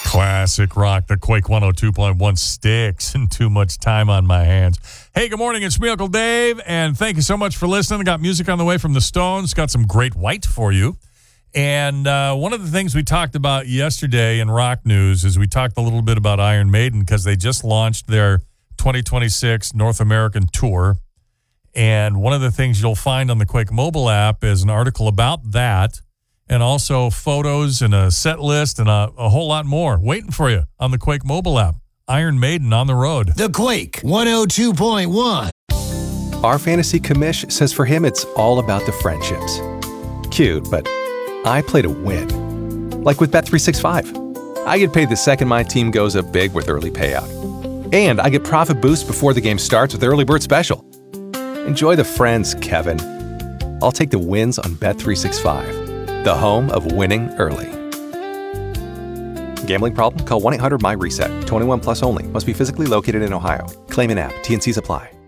Classic rock, the Quake 102.1 sticks and too much time on my hands. Hey, good morning. It's me, Uncle Dave, and thank you so much for listening. I got music on the way from the Stones. Got some great white for you. And one of the things we talked about yesterday in rock news is we talked a little bit about Iron Maiden because they just launched their 2026 North American tour. And one of the things you'll find on the Quake mobile app is an article about that, and also photos and a set list and a whole lot more waiting for you on the Quake mobile app. Iron Maiden on the road. The Quake 102.1. Our fantasy commish says for him it's all about the friendships. Cute, but I play to win. Like with Bet365. I get paid the second my team goes up big with early payout. And I get profit boost before the game starts with Early Bird Special. Enjoy the friends, Kevin. I'll take the wins on Bet365, the home of winning early. Gambling problem? Call 1-800-MY-RESET. 21 plus only. Must be physically located in Ohio. Claim in app. T&Cs apply.